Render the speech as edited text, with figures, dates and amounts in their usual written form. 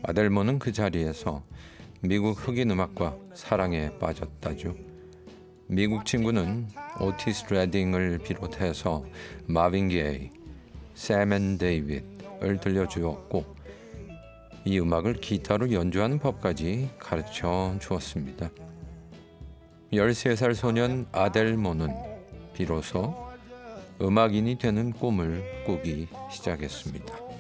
아델모는 그 자리에서 미국 흑인 음악과 사랑에 빠졌다죠. 미국 친구는 오티스 레딩을 비롯해서 마빈 게이, 샘 앤 데이빗을 들려주었고 이 음악을 기타로 연주하는 법까지 가르쳐 주었습니다. 13살 소년 아델모는 비로소 음악인이 되는 꿈을 꾸기 시작했습니다.